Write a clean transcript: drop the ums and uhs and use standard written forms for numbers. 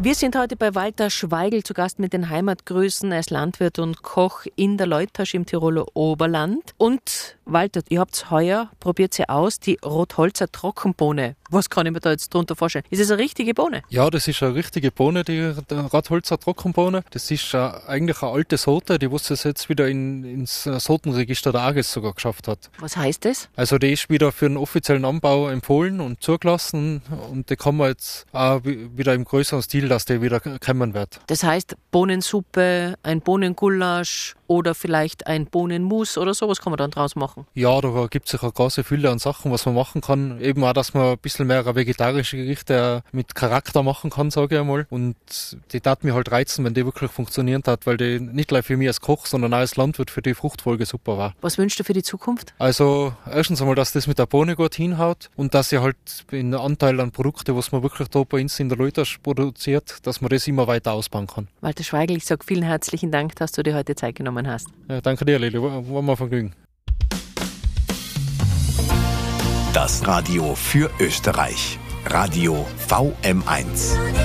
Wir sind heute bei Walter Schweigl zu Gast mit den Heimatgrüßen. Er ist Landwirt und Koch in der Leutasch im Tiroler Oberland. Und Walter, ihr habt heuer, probiert sie aus, die Rotholzer Trockenbohne. Was kann ich mir da jetzt drunter vorstellen? Ist es eine richtige Bohne? Ja, das ist eine richtige Bohne, die Rotholzer Trockenbohne. Das ist eigentlich eine alte Sorte, die was es jetzt wieder ins Sortenregister der AGES sogar geschafft hat. Was heißt das? Also die ist wieder für den offiziellen Anbau empfohlen und zugelassen und die kann man jetzt auch wieder im größeren Stil, dass die wieder kommen wird. Das heißt Bohnensuppe, ein Bohnengulasch oder vielleicht ein Bohnenmus oder sowas kann man dann draus machen? Ja, da gibt es eine große Fülle an Sachen, was man machen kann. Eben auch, dass man ein bisschen mehr vegetarische Gerichte mit Charakter machen kann, sage ich einmal. Und die tat mich halt reizen, wenn die wirklich funktionieren hat, weil die nicht gleich für mich als Koch, sondern auch als Landwirt für die Fruchtfolge super war. Was wünschst du für die Zukunft? Also erstens einmal, dass das mit der Bohne gut hinhaut und dass ich halt den Anteil an Produkten, was man wirklich da bei uns in der Leutasch produziert, dass man das immer weiter ausbauen kann. Walter Schweigl, ich sage vielen herzlichen Dank, dass du dir heute Zeit genommen hast. Ja, danke dir, Lili. War mir ein Vergnügen. Das Radio für Österreich. Radio VM1.